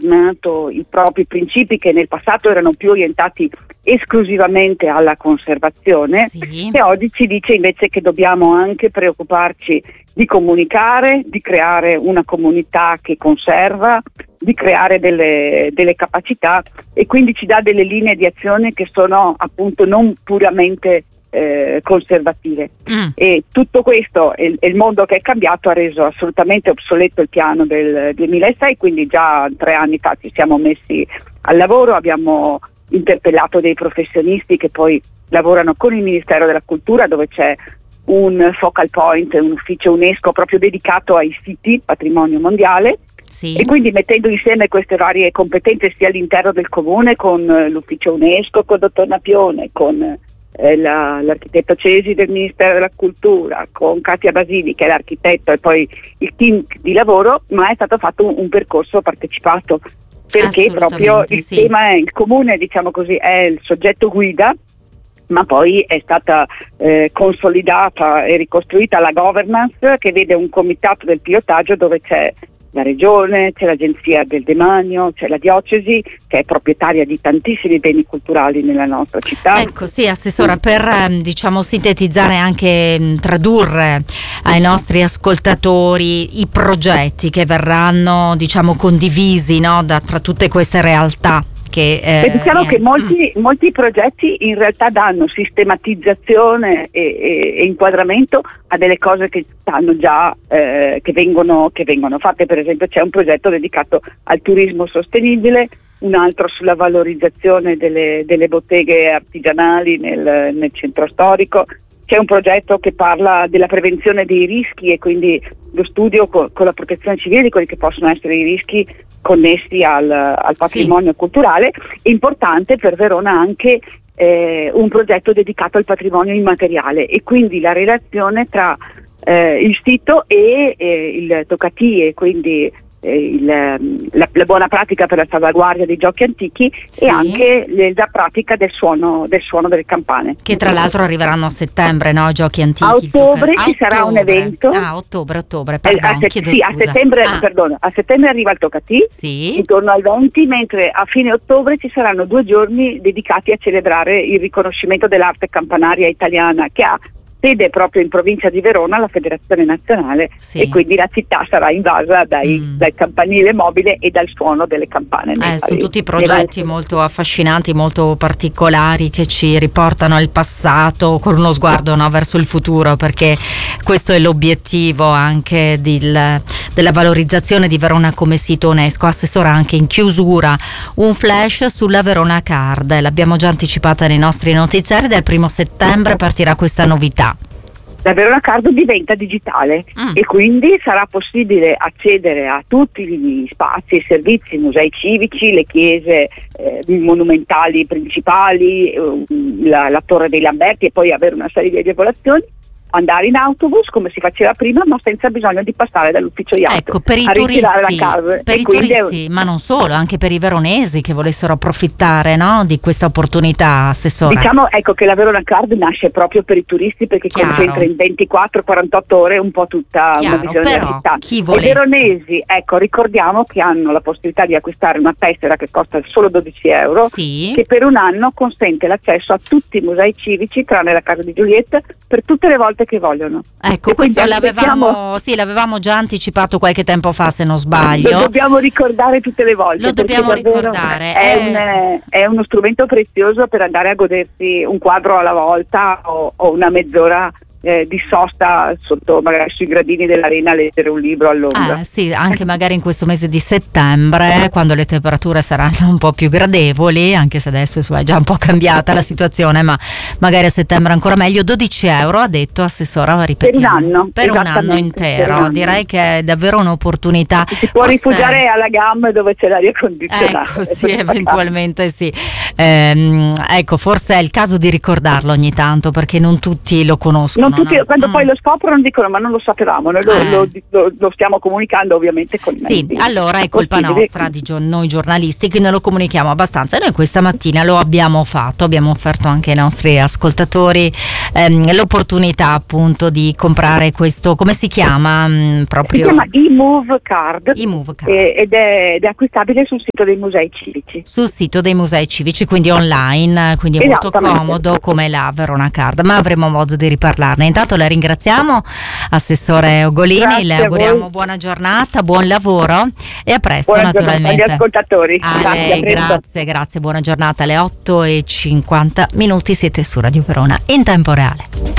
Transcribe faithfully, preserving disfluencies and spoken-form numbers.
aggiornato i propri principi, che nel passato erano più orientati esclusivamente alla conservazione, sì. e oggi ci dice invece che dobbiamo anche preoccuparci di comunicare, di creare una comunità che conserva, di creare delle, delle capacità, e quindi ci dà delle linee di azione che sono appunto non puramente eh, conservative. Mm. E tutto questo e il mondo che è cambiato ha reso assolutamente obsoleto il piano del duemilasei, quindi già tre anni fa ci siamo messi al lavoro, abbiamo interpellato dei professionisti che poi lavorano con il Ministero della Cultura, dove c'è un focal point, un ufficio UNESCO proprio dedicato ai siti patrimonio mondiale. Sì. E quindi mettendo insieme queste varie competenze sia all'interno del comune con eh, l'ufficio UNESCO, con il dottor Napione, con eh, la, l'architetto Cesi del Ministero della Cultura, con Katia Basili che è l'architetto e poi il team di lavoro, ma è stato fatto un, un percorso partecipato, perché proprio il sì. tema è il comune, diciamo così, è il soggetto guida, ma poi è stata eh, consolidata e ricostruita la governance, che vede un comitato del pilotaggio dove c'è la regione, c'è l'agenzia del demanio, c'è la diocesi che è proprietaria di tantissimi beni culturali nella nostra città. Ecco, sì, assessora, per ehm, diciamo sintetizzare, anche mh, tradurre ai nostri ascoltatori i progetti che verranno, diciamo, condivisi, no, da tra tutte queste realtà. Che, eh, Beh, diciamo che molti, molti progetti in realtà danno sistematizzazione e, e, e inquadramento a delle cose che stanno già eh, che vengono che vengono fatte. Per esempio c'è un progetto dedicato al turismo sostenibile, un altro sulla valorizzazione delle, delle botteghe artigianali nel, nel centro storico. C'è un progetto che parla della prevenzione dei rischi e quindi lo studio co- con la protezione civile di quelli che possono essere i rischi connessi al, al patrimonio sì. culturale. Importante per Verona anche eh, un progetto dedicato al patrimonio immateriale, e quindi la relazione tra eh, il sito e eh, il Toccatie, quindi eh, il, la, la buona pratica per la salvaguardia dei giochi antichi sì. e anche la pratica del suono, del suono delle campane, che tra l'altro arriveranno a settembre, no? Giochi antichi. A ottobre tocca... ci a sarà ottobre. un evento. Ah, ottobre, ottobre, pardon, a, se- chiedo sì, scusa. a settembre, ah. perdono, a settembre arriva il Toccatie, sì. intorno al venti, mentre a fine ottobre ci saranno due giorni dedicati a celebrare il riconoscimento dell'arte campanaria italiana, che ha sede proprio in provincia di Verona, la Federazione Nazionale, sì. e quindi la città sarà invasa dai, mm. dal campanile mobile e dal suono delle campane. Eh, sono tutti progetti molto affascinanti, molto particolari, che ci riportano al passato con uno sguardo, no, verso il futuro, perché questo è l'obiettivo anche del, della valorizzazione di Verona come sito UNESCO. Assessora, anche in chiusura un flash sulla Verona Card, l'abbiamo già anticipata nei nostri notiziari, dal primo settembre partirà questa novità. La Verona Card diventa digitale mm. e quindi sarà possibile accedere a tutti gli spazi e servizi, musei civici, le chiese eh, monumentali principali, eh, la, la Torre dei Lamberti, e poi avere una serie di agevolazioni, andare in autobus come si faceva prima, ma senza bisogno di passare dall'ufficio I A T. Ecco, per i a ritirare turisti, la casa. per E i quindi è- turisti, ma non solo, anche per i veronesi che volessero approfittare, no, di questa opportunità, assessora. Diciamo, ecco, che la Verona Card nasce proprio per i turisti, perché Chiaro. concentra in ventiquattro quarantotto ore un po' tutta Chiaro, una visione però, della città. chi I volesse. veronesi, ecco, ricordiamo che hanno la possibilità di acquistare una tessera che costa solo dodici euro, Sì. che per un anno consente l'accesso a tutti i musei civici, tranne la casa di Giulietta, per tutte le volte che vogliono. Ecco, E quindi questo l'avevamo, aspettiamo- sì, l'avevamo già anticipato qualche tempo fa, se non sbaglio. Lo dobbiamo ricordare tutte le volte. Lo perché dobbiamo davvero ricordare, È, eh. un, è uno strumento prezioso per andare a godersi un quadro alla volta o, o una mezz'ora eh, di sosta sotto, magari sui gradini dell'arena, a leggere un libro all'ombra. Eh, sì, anche magari in questo mese di settembre, quando le temperature saranno un po' più gradevoli, anche se adesso insomma, è già un po' cambiata la situazione, ma magari a settembre ancora meglio. Dodici euro, ha detto, assessora, ripetiamo. Per un anno, Per un anno esattamente, intero. per un anno. Direi che è davvero un'opportunità. Si può Forse- rifugiare alla GAM dove c'è l'aria condizionata. Ecco, sì, Per eventualmente sì. Ehm, ecco, forse è il caso di ricordarlo ogni tanto, perché non tutti lo conoscono. non tutti, no? quando mm. poi lo scoprono dicono ma non lo sapevamo, noi lo, Eh. lo, lo, lo stiamo comunicando ovviamente con i Sì, mezzi allora è colpa possibili. nostra, di gio- noi giornalisti, che non lo comunichiamo abbastanza, e noi questa mattina lo abbiamo fatto, abbiamo offerto anche ai nostri ascoltatori ehm, l'opportunità appunto di comprare questo, come si chiama? Mh, proprio Si chiama eMove Card, eMove Card. eh, ed, è, ed è acquistabile sul sito dei musei civici. Sul sito dei musei civici, quindi online, quindi è molto Esattamente. comodo come la Verona Card, ma avremo modo di riparlarne. Intanto la ringraziamo, Assessore Ogolini, Grazie le a auguriamo voi. buona giornata, buon lavoro e a presto. Buona giornata naturalmente agli ascoltatori. A Grazie, lei, a presto. grazie, grazie, buona giornata. Alle otto e cinquanta minuti siete su Radio Verona in tempo reale.